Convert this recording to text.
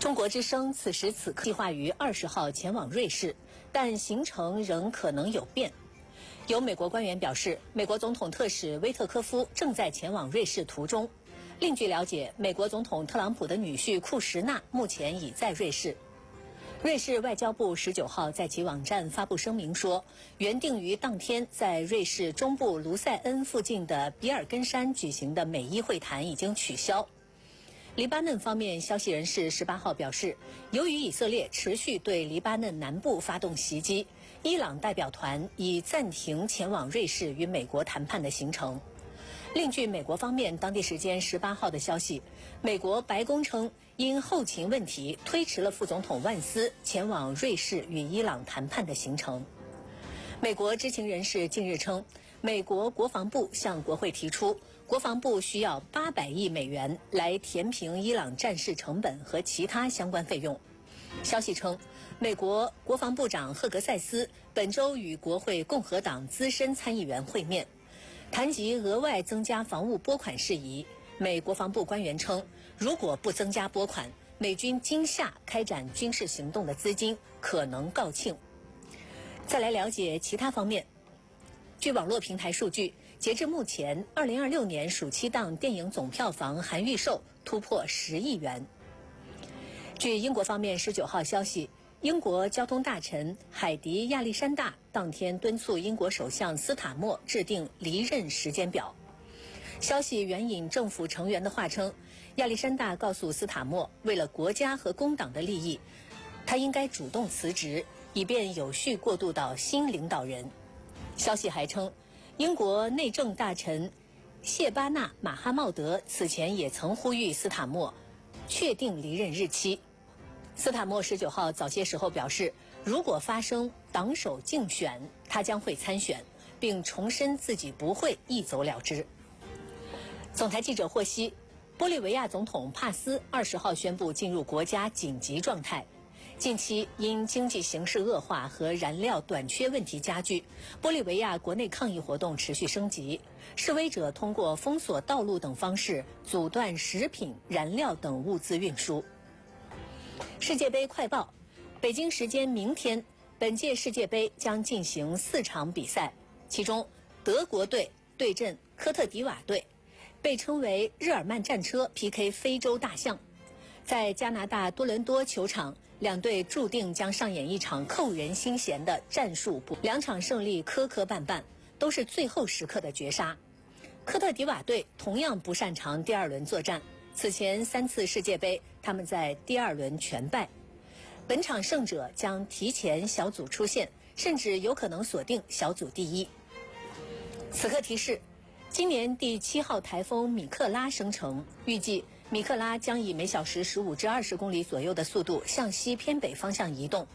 中国之声此时此刻计划于20号前往瑞士，但行程仍可能有变。有美国官员表示，美国总统特使威特科夫正在前往瑞士途中。另据了解，美国总统特朗普的女婿库什纳目前已在瑞士。瑞士外交部19号在其网站发布声明说，原定于当天在瑞士中部卢塞恩附近的比尔根山举行的美伊会谈已经取消。黎巴嫩方面消息人士18号表示，由于以色列持续对黎巴嫩南部发动袭击，伊朗代表团已暂停前往瑞士与美国谈判的行程。另据美国方面当地时间18号的消息，美国白宫称因后勤问题推迟了副总统万斯前往瑞士与伊朗谈判的行程。美国知情人士近日称，美国国防部向国会提出，国防部需要800亿美元来填平伊朗战事成本和其他相关费用。消息称，美国国防部长赫格塞斯本周与国会共和党资深参议员会面，谈及额外增加防务拨款事宜。美国防部官员称，如果不增加拨款，美军今夏开展军事行动的资金可能告罄。再来了解其他方面。据网络平台数据，截至目前，2026年暑期档电影总票房含预售突破10亿元。据英国方面19号消息，英国交通大臣海迪亚历山大当天敦促英国首相斯塔默制定离任时间表。消息援引政府成员的话称，亚历山大告诉斯塔默，为了国家和工党的利益，他应该主动辞职，以便有序过渡到新领导人。消息还称，英国内政大臣谢巴纳·马哈茂德此前也曾呼吁斯塔默确定离任日期。斯塔默19号早些时候表示，如果发生党首竞选，他将会参选，并重申自己不会一走了之。总台记者获悉，玻利维亚总统帕斯20号宣布进入国家紧急状态。近期因经济形势恶化和燃料短缺问题加剧，玻利维亚国内抗议活动持续升级，示威者通过封锁道路等方式阻断食品、燃料等物资运输。世界杯快报：北京时间明天，本届世界杯将进行4场比赛，其中德国队对阵科特迪瓦队，被称为日耳曼战车 PK 非洲大象。在加拿大多伦多球场，两队注定将上演一场扣人心弦的战术搏，2场胜利磕磕绊绊，都是最后时刻的绝杀。科特迪瓦队同样不擅长第2轮作战，此前3次世界杯他们在第2轮全败。本场胜者将提前小组出线，甚至有可能锁定小组第1。此刻提示，今年第7号台风米克拉生成，预计米克拉将以每小时15至20公里左右的速度向西偏北方向移动，